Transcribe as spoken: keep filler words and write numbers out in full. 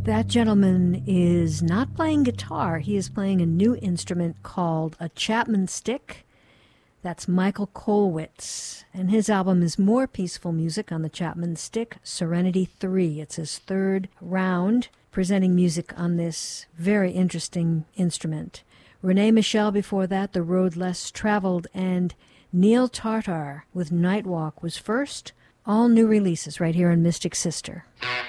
That gentleman is not playing guitar. He is playing a new instrument called a Chapman stick. That's Michael Kolwitz, and his album is more peaceful music on the Chapman stick, Serenity three. It's his third round presenting music on this very interesting instrument. Renee Michelle before that, The Road Less Traveled, and Neil Tartar with Nightwalk was first. All new releases right here on Mystic Sister.